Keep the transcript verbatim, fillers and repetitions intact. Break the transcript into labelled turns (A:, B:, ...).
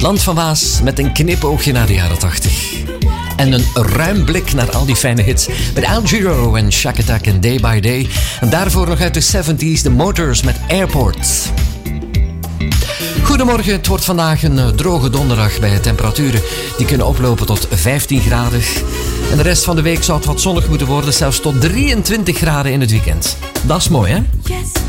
A: Land van Waas met een knipoogje naar de jaren tachtig. En een ruim blik naar al die fijne hits met Al Giro en Shack Attack en Day by Day. En daarvoor nog uit de zeventig de Motors met Airport. Goedemorgen, het wordt vandaag een uh, droge donderdag bij temperaturen die kunnen oplopen tot vijftien graden. En de rest van de week zou het wat zonnig moeten worden, zelfs tot drieëntwintig graden in het weekend. Dat is mooi, hè? Yes.